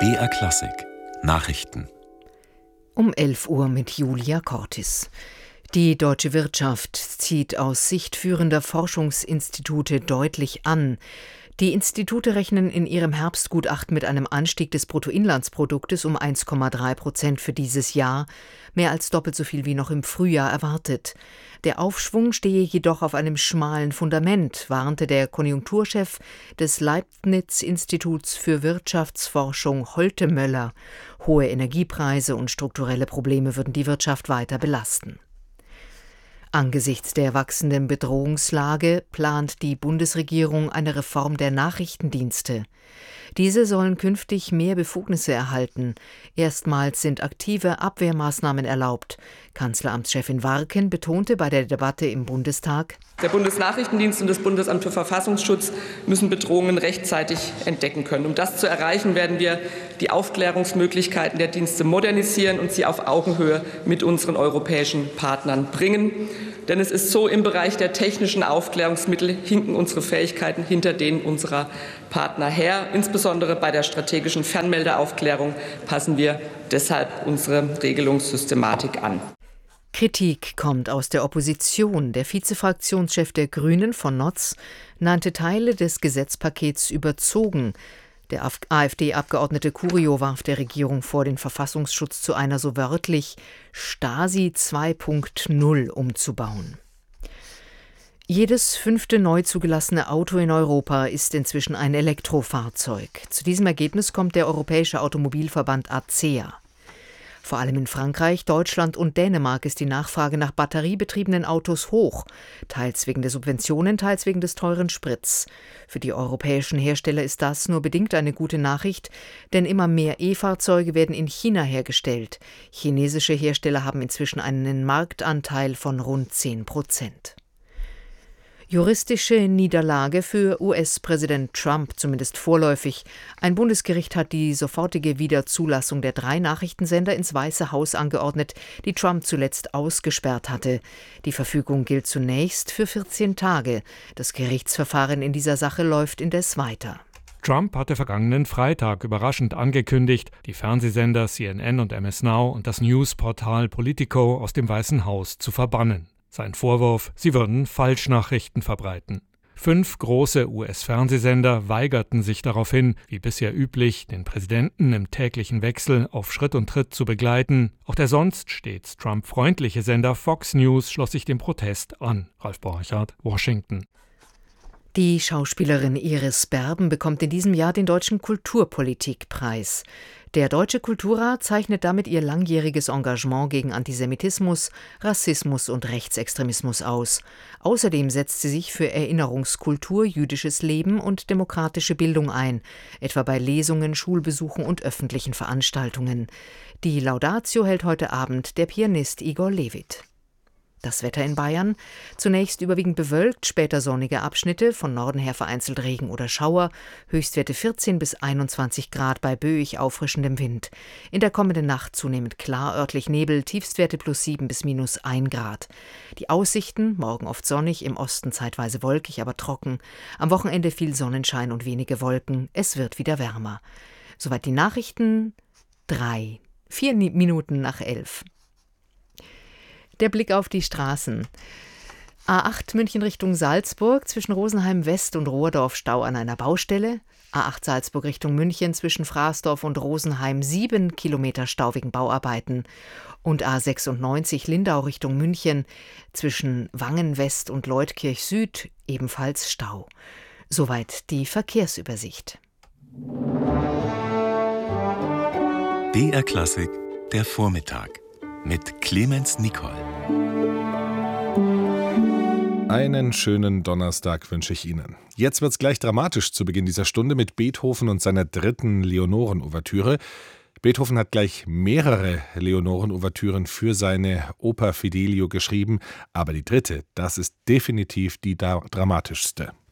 BR Klassik Nachrichten Um 11 Uhr mit Julia Cortis. Die deutsche Wirtschaft zieht aus Sicht führender Forschungsinstitute deutlich an. Die Institute rechnen in ihrem Herbstgutachten mit einem Anstieg des Bruttoinlandsproduktes um 1,3% für dieses Jahr, mehr als doppelt so viel wie noch im Frühjahr erwartet. Der Aufschwung stehe jedoch auf einem schmalen Fundament, warnte der Konjunkturchef des Leibniz-Instituts für Wirtschaftsforschung Holte Möller. Hohe Energiepreise und strukturelle Probleme würden die Wirtschaft weiter belasten. Angesichts der wachsenden Bedrohungslage plant die Bundesregierung eine Reform der Nachrichtendienste. Diese sollen künftig mehr Befugnisse erhalten. Erstmals sind aktive Abwehrmaßnahmen erlaubt. Kanzleramtschefin Warken betonte bei der Debatte im Bundestag: Der Bundesnachrichtendienst und das Bundesamt für Verfassungsschutz müssen Bedrohungen rechtzeitig entdecken können. Um das zu erreichen, werden wir die Aufklärungsmöglichkeiten der Dienste modernisieren und sie auf Augenhöhe mit unseren europäischen Partnern bringen. Denn es ist so, im Bereich der technischen Aufklärungsmittel hinken unsere Fähigkeiten hinter denen unserer Partner her. Insbesondere bei der strategischen Fernmeldeaufklärung passen wir deshalb unsere Regelungssystematik an. Kritik kommt aus der Opposition. Der Vizefraktionschef der Grünen von Notz nannte Teile des Gesetzpakets überzogen. Der AfD-Abgeordnete Curio warf der Regierung vor, den Verfassungsschutz zu einer so wörtlich Stasi 2.0 umzubauen. Jedes 5. neu zugelassene Auto in Europa ist inzwischen ein Elektrofahrzeug. Zu diesem Ergebnis kommt der Europäische Automobilverband ACEA. Vor allem in Frankreich, Deutschland und Dänemark ist die Nachfrage nach batteriebetriebenen Autos hoch, teils wegen der Subventionen, teils wegen des teuren Sprits. Für die europäischen Hersteller ist das nur bedingt eine gute Nachricht, denn immer mehr E-Fahrzeuge werden in China hergestellt. Chinesische Hersteller haben inzwischen einen Marktanteil von rund 10%. Juristische Niederlage für US-Präsident Trump, zumindest vorläufig. Ein Bundesgericht hat die sofortige Wiederzulassung der 3 Nachrichtensender ins Weiße Haus angeordnet, die Trump zuletzt ausgesperrt hatte. Die Verfügung gilt zunächst für 14 Tage. Das Gerichtsverfahren in dieser Sache läuft indes weiter. Trump hatte vergangenen Freitag überraschend angekündigt, die Fernsehsender CNN und MS Now und das Newsportal Politico aus dem Weißen Haus zu verbannen. Sein Vorwurf, sie würden Falschnachrichten verbreiten. 5 große US-Fernsehsender weigerten sich daraufhin, wie bisher üblich, den Präsidenten im täglichen Wechsel auf Schritt und Tritt zu begleiten. Auch der sonst stets Trump-freundliche Sender Fox News schloss sich dem Protest an. Ralf Borchardt, Washington. Die Schauspielerin Iris Berben bekommt in diesem Jahr den Deutschen Kulturpolitikpreis. Der Deutsche Kulturrat zeichnet damit ihr langjähriges Engagement gegen Antisemitismus, Rassismus und Rechtsextremismus aus. Außerdem setzt sie sich für Erinnerungskultur, jüdisches Leben und demokratische Bildung ein, etwa bei Lesungen, Schulbesuchen und öffentlichen Veranstaltungen. Die Laudatio hält heute Abend der Pianist Igor Levit. Das Wetter in Bayern: zunächst überwiegend bewölkt, später sonnige Abschnitte, von Norden her vereinzelt Regen oder Schauer, Höchstwerte 14 bis 21 Grad bei böig auffrischendem Wind. In der kommenden Nacht zunehmend klar, örtlich Nebel, Tiefstwerte +7 bis -1 Grad. Die Aussichten: morgen oft sonnig, im Osten zeitweise wolkig, aber trocken. Am Wochenende viel Sonnenschein und wenige Wolken. Es wird wieder wärmer. Soweit die Nachrichten. 4 Minuten nach 11. Der Blick auf die Straßen. A8 München Richtung Salzburg, zwischen Rosenheim West und Rohrdorf Stau an einer Baustelle. A8 Salzburg Richtung München, zwischen Fraßdorf und Rosenheim 7 Kilometer Stau wegen Bauarbeiten. Und A96 Lindau Richtung München, zwischen Wangen West und Leutkirch Süd ebenfalls Stau. Soweit die Verkehrsübersicht. BR Klassik der Vormittag mit Clemens Nicol. Einen schönen Donnerstag wünsche ich Ihnen. Jetzt wird's gleich dramatisch zu Beginn dieser Stunde mit Beethoven und seiner 3. Leonoren-Ouvertüre. Beethoven hat gleich mehrere Leonoren-Ouvertüren für seine Oper Fidelio geschrieben, aber die 3., das ist definitiv die dramatischste.